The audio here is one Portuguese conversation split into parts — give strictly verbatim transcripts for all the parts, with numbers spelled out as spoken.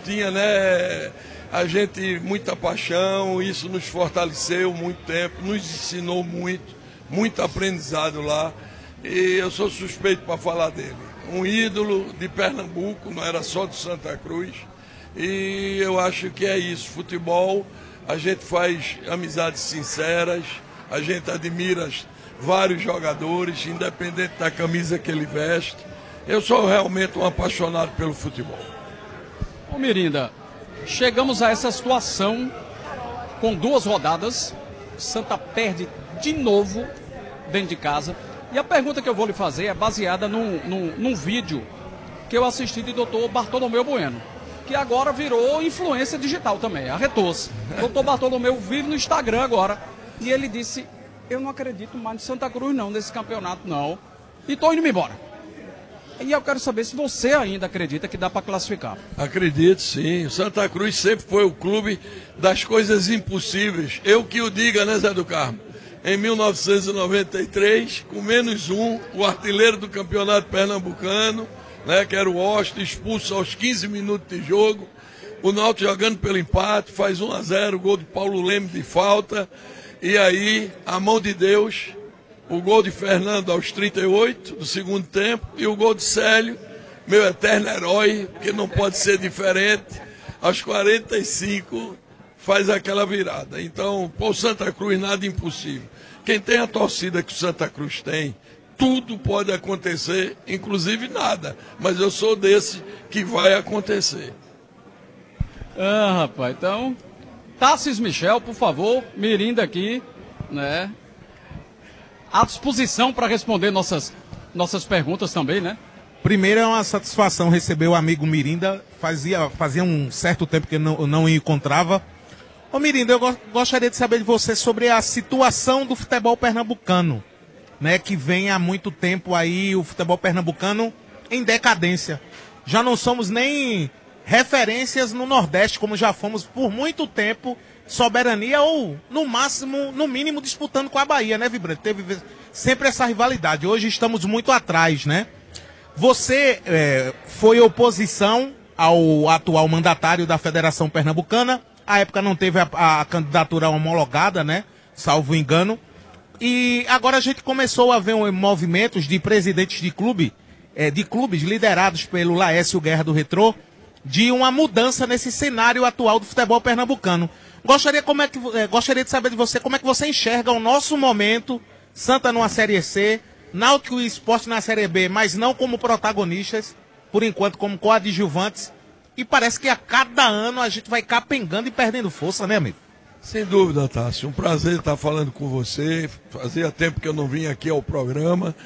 tinha, né, a gente, muita paixão, isso nos fortaleceu muito tempo, nos ensinou muito, muito aprendizado lá, e eu sou suspeito para falar dele. Um ídolo de Pernambuco, não era só do Santa Cruz, e eu acho que é isso, futebol, a gente faz amizades sinceras, a gente admira vários jogadores, independente da camisa que ele veste. Eu sou realmente um apaixonado pelo futebol. Ô Mirinda, chegamos a essa situação com duas rodadas, Santa perde de novo dentro de casa. E a pergunta que eu vou lhe fazer é baseada num, num, num vídeo que eu assisti de doutor Bartolomeu Bueno, que agora virou influência digital também, arretou-se. doutor Bartolomeu vive no Instagram agora, e ele disse, eu não acredito mais no Santa Cruz não, nesse campeonato não, e tô indo embora. E eu quero saber se você ainda acredita que dá para classificar. Acredito, sim. O Santa Cruz sempre foi o clube das coisas impossíveis. Eu que o diga, né, Zé do Carmo? Em mil novecentos e noventa e três, com menos um, o artilheiro do campeonato pernambucano, né, que era o Austin, expulso aos quinze minutos de jogo. O Náutico jogando pelo empate, faz um a zero, gol de Paulo Leme de falta. E aí, a mão de Deus, o gol de Fernando aos trinta e oito do segundo tempo e o gol de Célio, meu eterno herói, que não pode ser diferente, aos quarenta e cinco faz aquela virada. Então, para o Santa Cruz, nada impossível. Quem tem a torcida que o Santa Cruz tem, tudo pode acontecer, inclusive nada. Mas eu sou desse que vai acontecer. Ah, rapaz, então... Tassis Michel, por favor, Mirinda aqui, né? À disposição para responder nossas, nossas perguntas também, né? Primeiro é uma satisfação receber o amigo Mirinda. Fazia, fazia um certo tempo que eu não, eu não o encontrava. Ô Mirinda, eu go gostaria de saber de você sobre a situação do futebol pernambucano, né? Que vem há muito tempo aí o futebol pernambucano em decadência. Já não somos nem referências no Nordeste, como já fomos por muito tempo, soberania ou, no máximo, no mínimo, disputando com a Bahia, né, Vibrante? Teve sempre essa rivalidade. Hoje estamos muito atrás, né? Você é, foi oposição ao atual mandatário da Federação Pernambucana. À época não teve a, a candidatura homologada, né? Salvo engano. E agora a gente começou a ver um, movimentos de presidentes de clube, é, de clubes liderados pelo Laércio Guerra do Retrô, de uma mudança nesse cenário atual do futebol pernambucano. Gostaria, como é que, é, gostaria de saber de você como é que você enxerga o nosso momento, Santa numa Série C, Náutico e Sport na Série B, mas não como protagonistas, por enquanto como coadjuvantes, e parece que a cada ano a gente vai capengando e perdendo força, né, amigo? Sem dúvida, Tássio, um prazer estar falando com você, fazia tempo que eu não vim aqui ao programa,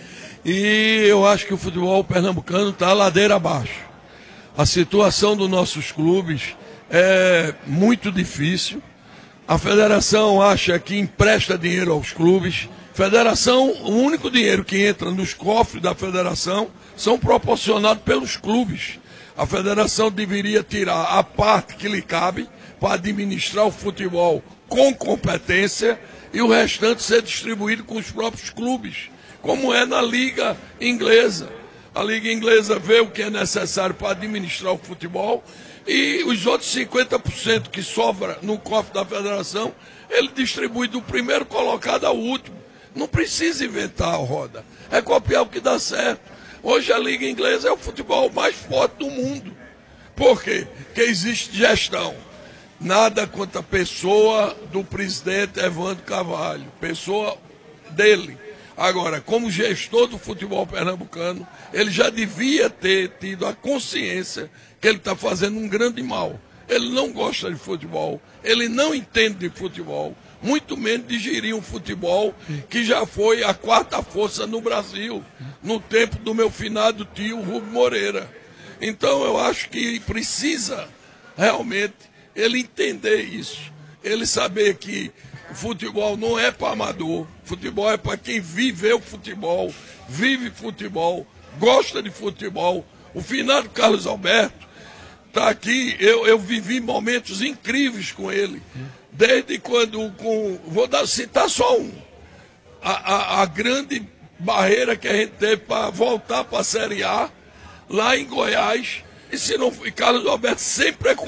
e eu acho que o futebol pernambucano está ladeira abaixo. A situação dos nossos clubes é muito difícil. A federação acha que empresta dinheiro aos clubes. Federação, o único dinheiro que entra nos cofres da federação são proporcionados pelos clubes. A federação deveria tirar a parte que lhe cabe para administrar o futebol com competência e o restante ser distribuído com os próprios clubes, como é na Liga Inglesa. A Liga Inglesa vê o que é necessário para administrar o futebol e os outros cinquenta por cento que sobra no cofre da federação, ele distribui do primeiro colocado ao último. Não precisa inventar a roda, é copiar o que dá certo. Hoje a Liga Inglesa é o futebol mais forte do mundo. Por quê? Porque existe gestão. Nada contra a pessoa do presidente Evandro Carvalho, pessoa dele. Agora, como gestor do futebol pernambucano, ele já devia ter tido a consciência que ele está fazendo um grande mal. Ele não gosta de futebol, ele não entende de futebol, muito menos de gerir um futebol que já foi a quarta força no Brasil, no tempo do meu finado tio Rubem Moreira. Então eu acho que precisa realmente ele entender isso, ele saber que o futebol não é para amador, futebol é para quem vive o futebol, vive futebol, gosta de futebol. O finado Carlos Alberto está aqui, eu, eu vivi momentos incríveis com ele, desde quando, com, vou dar, citar só um, a, a, a grande barreira que a gente teve para voltar para a Série A, lá em Goiás, e se não, e Carlos Alberto sempre é